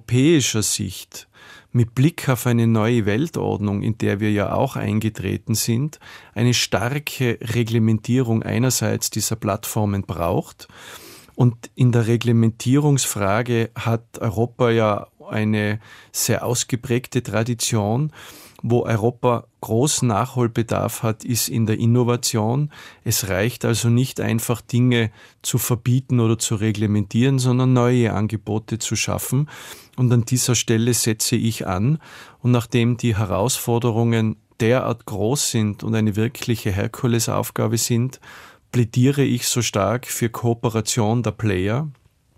europäischer Sicht, mit Blick auf eine neue Weltordnung, in der wir ja auch eingetreten sind, eine starke Reglementierung einerseits dieser Plattformen braucht. Und in der Reglementierungsfrage hat Europa ja eine sehr ausgeprägte Tradition. Wo Europa großen Nachholbedarf hat, ist in der Innovation. Es reicht also nicht einfach, Dinge zu verbieten oder zu reglementieren, sondern neue Angebote zu schaffen. Und an dieser Stelle setze ich an. Und nachdem die Herausforderungen derart groß sind und eine wirkliche Herkulesaufgabe sind, plädiere ich so stark für Kooperation der Player.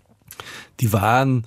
Die wahren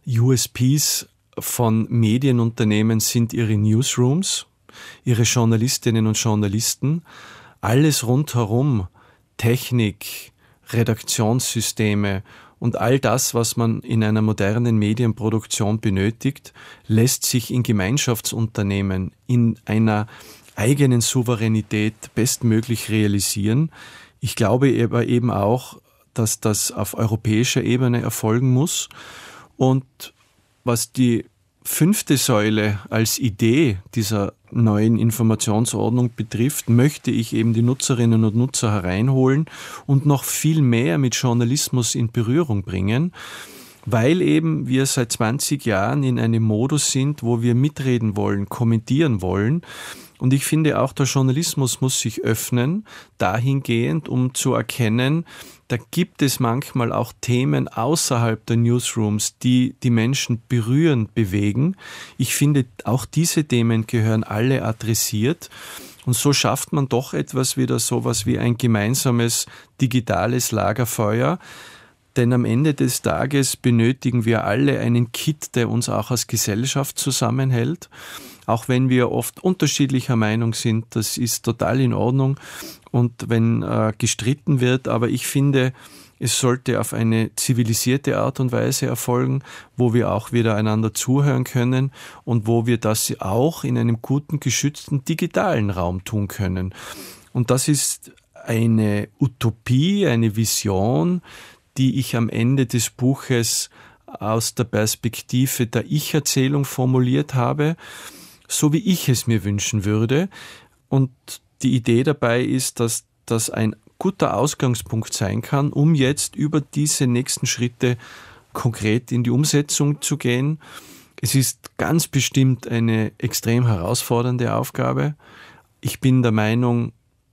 USPs von Medienunternehmen sind ihre Newsrooms, ihre Journalistinnen und Journalisten. Alles rundherum, Technik, Redaktionssysteme und all das, was man in einer modernen Medienproduktion benötigt, lässt sich in Gemeinschaftsunternehmen in einer eigenen Souveränität bestmöglich realisieren. Ich glaube aber eben auch, dass das auf europäischer Ebene erfolgen muss. Und was die 5. Säule als Idee dieser neuen Informationsordnung betrifft, möchte ich eben die Nutzerinnen und Nutzer hereinholen und noch viel mehr mit Journalismus in Berührung bringen, weil eben wir seit 20 Jahren in einem Modus sind, wo wir mitreden wollen, kommentieren wollen. Und ich finde auch, der Journalismus muss sich öffnen, dahingehend, um zu erkennen, da gibt es manchmal auch Themen außerhalb der Newsrooms, die die Menschen berühren, bewegen. Ich finde, auch diese Themen gehören alle adressiert. Und so schafft man doch etwas wieder sowas wie ein gemeinsames digitales Lagerfeuer. Denn am Ende des Tages benötigen wir alle einen Kit, der uns auch als Gesellschaft zusammenhält. Auch wenn wir oft unterschiedlicher Meinung sind, das ist total in Ordnung. Und wenn gestritten wird, aber ich finde, es sollte auf eine zivilisierte Art und Weise erfolgen, wo wir auch wieder einander zuhören können und wo wir das auch in einem guten, geschützten digitalen Raum tun können. Und das ist eine Utopie, eine Vision, die ich am Ende des Buches aus der Perspektive der Ich-Erzählung formuliert habe, so wie ich es mir wünschen würde. Und die Idee dabei ist, dass das ein guter Ausgangspunkt sein kann, um jetzt über diese nächsten Schritte konkret in die Umsetzung zu gehen. Es ist ganz bestimmt eine extrem herausfordernde Aufgabe. Ich bin der Meinung,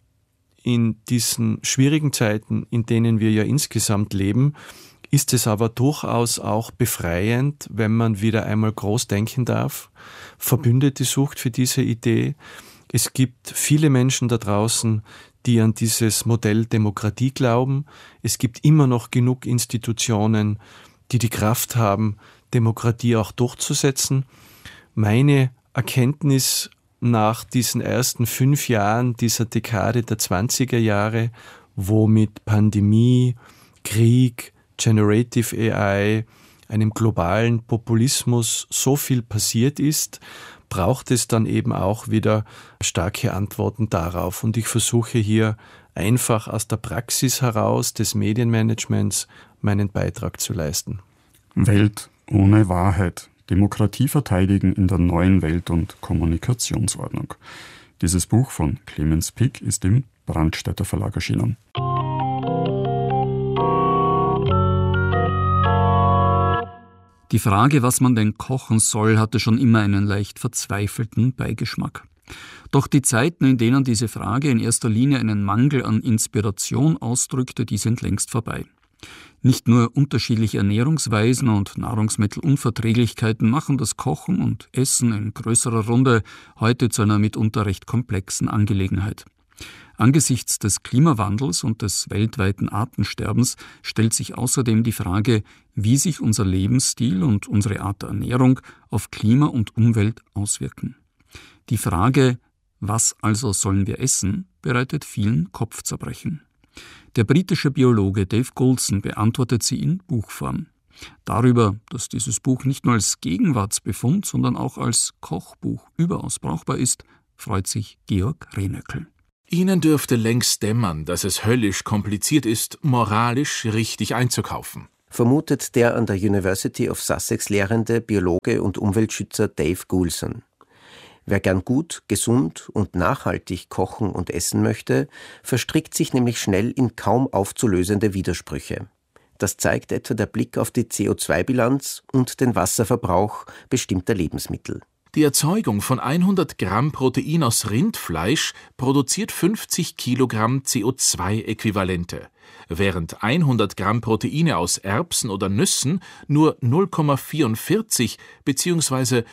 in diesen schwierigen Zeiten, in denen wir ja insgesamt leben, ist es aber durchaus auch befreiend, wenn man wieder einmal groß denken darf, Verbündete sucht für diese Idee. Es gibt viele Menschen da draußen, die an dieses Modell Demokratie glauben. Es gibt immer noch genug Institutionen, die die Kraft haben, Demokratie auch durchzusetzen. Meine Erkenntnis nach diesen ersten 5 Jahren dieser Dekade der 20er Jahre, wo mit Pandemie, Krieg, Generative AI, einem globalen Populismus so viel passiert ist, braucht es dann eben auch wieder starke Antworten darauf. Und ich versuche hier einfach aus der Praxis heraus des Medienmanagements meinen Beitrag zu leisten. Welt ohne Wahrheit. Demokratie verteidigen in der neuen Welt- und Kommunikationsordnung. Dieses Buch von Clemens Pick ist im Brandstätter Verlag erschienen. Die Frage, was man denn kochen soll, hatte schon immer einen leicht verzweifelten Beigeschmack. Doch die Zeiten, in denen diese Frage in erster Linie einen Mangel an Inspiration ausdrückte, die sind längst vorbei. Nicht nur unterschiedliche Ernährungsweisen und Nahrungsmittelunverträglichkeiten machen das Kochen und Essen in größerer Runde heute zu einer mitunter recht komplexen Angelegenheit. Angesichts des Klimawandels und des weltweiten Artensterbens stellt sich außerdem die Frage, wie sich unser Lebensstil und unsere Art der Ernährung auf Klima und Umwelt auswirken. Die Frage, was also sollen wir essen, bereitet vielen Kopfzerbrechen. Der britische Biologe Dave Goulson beantwortet sie in Buchform. Darüber, dass dieses Buch nicht nur als Gegenwartsbefund, sondern auch als Kochbuch überaus brauchbar ist, freut sich Georg Renöckel. Ihnen dürfte längst dämmern, dass es höllisch kompliziert ist, moralisch richtig einzukaufen. vermutet der an der University of Sussex lehrende Biologe und Umweltschützer Dave Goulson. Wer gern gut, gesund und nachhaltig kochen und essen möchte, verstrickt sich nämlich schnell in kaum aufzulösende Widersprüche. Das zeigt etwa der Blick auf die CO2-Bilanz und den Wasserverbrauch bestimmter Lebensmittel. Die Erzeugung von 100 Gramm Protein aus Rindfleisch produziert 50 Kilogramm CO2-Äquivalente, während 100 Gramm Proteine aus Erbsen oder Nüssen nur 0,44 bzw.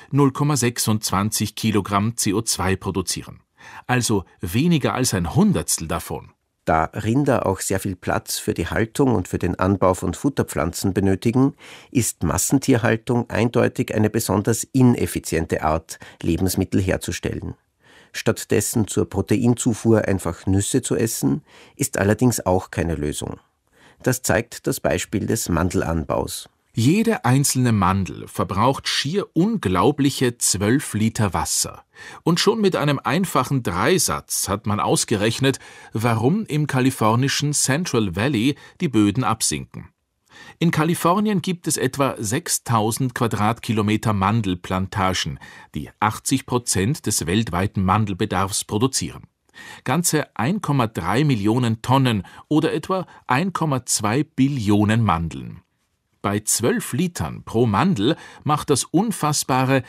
0,26 Kilogramm CO2 produzieren. Also weniger als ein Hundertstel davon. Da Rinder auch sehr viel Platz für die Haltung und für den Anbau von Futterpflanzen benötigen, ist Massentierhaltung eindeutig eine besonders ineffiziente Art, Lebensmittel herzustellen. Stattdessen zur Proteinzufuhr einfach Nüsse zu essen, ist allerdings auch keine Lösung. Das zeigt das Beispiel des Mandelanbaus. Jede einzelne Mandel verbraucht schier unglaubliche 12 Liter Wasser. Und schon mit einem einfachen Dreisatz hat man ausgerechnet, warum im kalifornischen Central Valley die Böden absinken. In Kalifornien gibt es etwa 6000 Quadratkilometer Mandelplantagen, die 80% des weltweiten Mandelbedarfs produzieren. Ganze 1,3 Millionen Tonnen oder etwa 1,2 Billionen Mandeln. Bei 12 Litern pro Mandel macht das unfassbare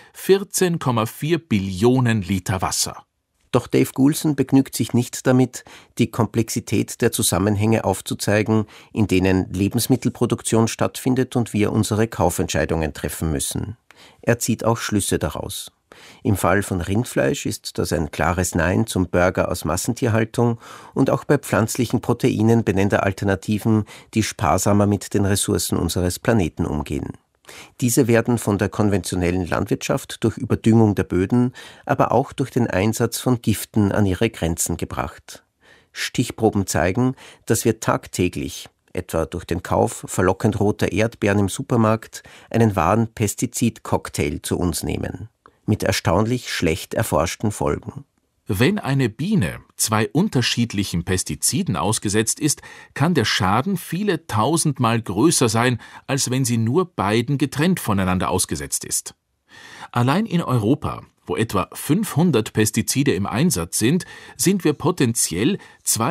14,4 Billionen Liter Wasser. Doch Dave Goulson begnügt sich nicht damit, die Komplexität der Zusammenhänge aufzuzeigen, in denen Lebensmittelproduktion stattfindet und wir unsere Kaufentscheidungen treffen müssen. Er zieht auch Schlüsse daraus. Im Fall von Rindfleisch ist das ein klares Nein zum Burger aus Massentierhaltung und auch bei pflanzlichen Proteinen benennt er Alternativen, die sparsamer mit den Ressourcen unseres Planeten umgehen. Diese werden von der konventionellen Landwirtschaft durch Überdüngung der Böden, aber auch durch den Einsatz von Giften an ihre Grenzen gebracht. Stichproben zeigen, dass wir tagtäglich, etwa durch den Kauf verlockend roter Erdbeeren im Supermarkt, einen wahren Pestizidcocktail zu uns nehmen. Mit erstaunlich schlecht erforschten Folgen. Wenn eine Biene 2 unterschiedlichen Pestiziden ausgesetzt ist, kann der Schaden viele tausendmal größer sein, als wenn sie nur beiden getrennt voneinander ausgesetzt ist. Allein in Europa, wo etwa 500 Pestizide im Einsatz sind wir potenziell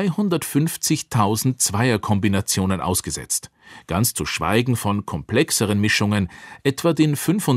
250.000 Zweierkombinationen ausgesetzt. Ganz zu schweigen von komplexeren Mischungen, etwa den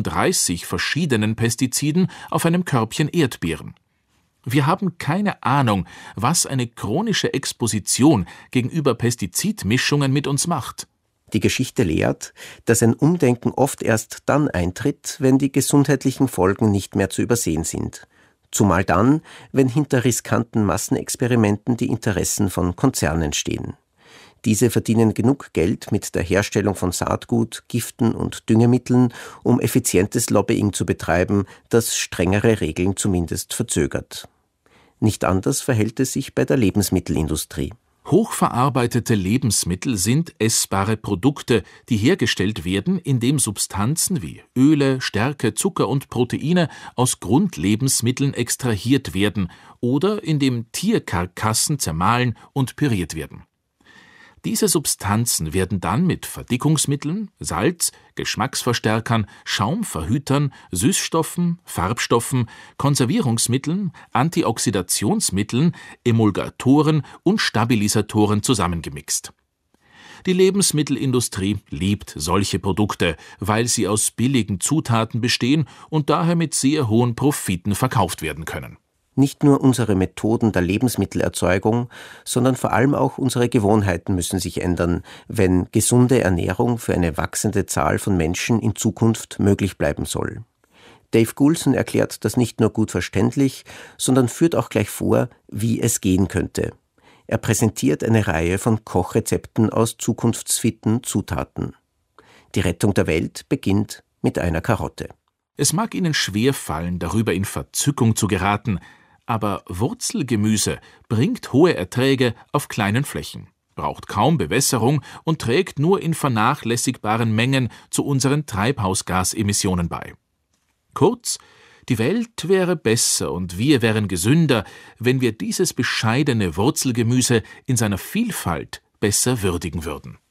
35 verschiedenen Pestiziden auf einem Körbchen Erdbeeren. Wir haben keine Ahnung, was eine chronische Exposition gegenüber Pestizidmischungen mit uns macht. Die Geschichte lehrt, dass ein Umdenken oft erst dann eintritt, wenn die gesundheitlichen Folgen nicht mehr zu übersehen sind. Zumal dann, wenn hinter riskanten Massenexperimenten die Interessen von Konzernen stehen. Diese verdienen genug Geld mit der Herstellung von Saatgut, Giften und Düngemitteln, um effizientes Lobbying zu betreiben, das strengere Regeln zumindest verzögert. Nicht anders verhält es sich bei der Lebensmittelindustrie. Hochverarbeitete Lebensmittel sind essbare Produkte, die hergestellt werden, indem Substanzen wie Öle, Stärke, Zucker und Proteine aus Grundlebensmitteln extrahiert werden oder indem Tierkarkassen zermahlen und püriert werden. Diese Substanzen werden dann mit Verdickungsmitteln, Salz, Geschmacksverstärkern, Schaumverhütern, Süßstoffen, Farbstoffen, Konservierungsmitteln, Antioxidationsmitteln, Emulgatoren und Stabilisatoren zusammengemixt. Die Lebensmittelindustrie liebt solche Produkte, weil sie aus billigen Zutaten bestehen und daher mit sehr hohen Profiten verkauft werden können. Nicht nur unsere Methoden der Lebensmittelerzeugung, sondern vor allem auch unsere Gewohnheiten müssen sich ändern, wenn gesunde Ernährung für eine wachsende Zahl von Menschen in Zukunft möglich bleiben soll. Dave Goulson erklärt das nicht nur gut verständlich, sondern führt auch gleich vor, wie es gehen könnte. Er präsentiert eine Reihe von Kochrezepten aus zukunftsfitten Zutaten. Die Rettung der Welt beginnt mit einer Karotte. Es mag Ihnen schwerfallen, darüber in Verzückung zu geraten, aber Wurzelgemüse bringt hohe Erträge auf kleinen Flächen, braucht kaum Bewässerung und trägt nur in vernachlässigbaren Mengen zu unseren Treibhausgasemissionen bei. Kurz, die Welt wäre besser und wir wären gesünder, wenn wir dieses bescheidene Wurzelgemüse in seiner Vielfalt besser würdigen würden.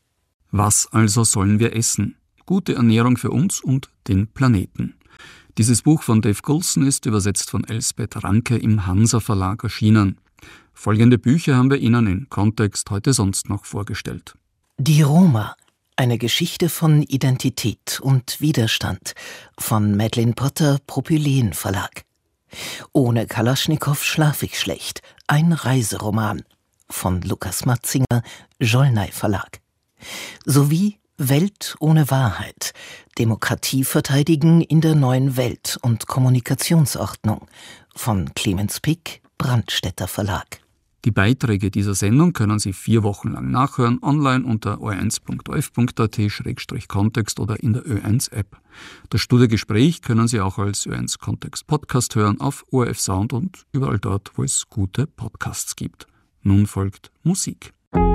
Was also sollen wir essen? Gute Ernährung für uns und den Planeten. Dieses Buch von Dave Goulson ist übersetzt von Elsbeth Ranke im Hansa Verlag erschienen. Folgende Bücher haben wir Ihnen in Kontext heute sonst noch vorgestellt. Die Roma, eine Geschichte von Identität und Widerstand von Madeleine Potter, Propylen Verlag. Ohne Kalaschnikow schlaf ich schlecht, ein Reiseroman von Lukas Matzinger, Jollnay Verlag. Sowie Welt ohne Wahrheit, Demokratie verteidigen in der neuen Welt- und Kommunikationsordnung von Clemens Pick, Brandstätter Verlag. Die Beiträge dieser Sendung können Sie 4 Wochen lang nachhören, online unter o1.orf.at/kontext oder in der Ö1-App. Das Studiogespräch können Sie auch als Ö1 Kontext Podcast hören auf ORF Sound und überall dort, wo es gute Podcasts gibt. Nun folgt Musik.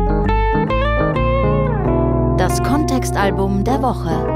Das Kontextalbum der Woche.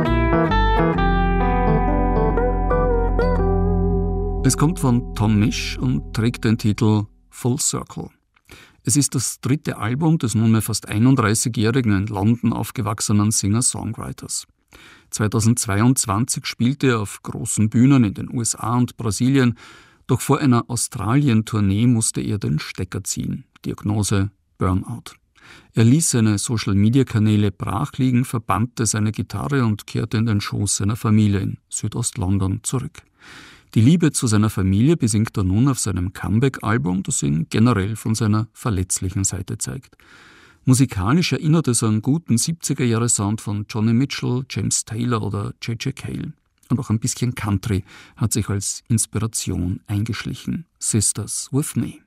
Es kommt von Tom Misch und trägt den Titel Full Circle. Es ist das 3. Album des nunmehr fast 31-jährigen in London aufgewachsenen Singer-Songwriters. 2022 spielte er auf großen Bühnen in den USA und Brasilien, doch vor einer Australien-Tournee musste er den Stecker ziehen. Diagnose Burnout. Er ließ seine Social-Media-Kanäle brach liegen, verbannte seine Gitarre und kehrte in den Schoß seiner Familie in Südost-London zurück. Die Liebe zu seiner Familie besingt er nun auf seinem Comeback-Album, das ihn generell von seiner verletzlichen Seite zeigt. Musikalisch erinnert es an guten 70er-Jahre-Sound von Johnny Mitchell, James Taylor oder J.J. Cale. Und auch ein bisschen Country hat sich als Inspiration eingeschlichen. Sisters with Me.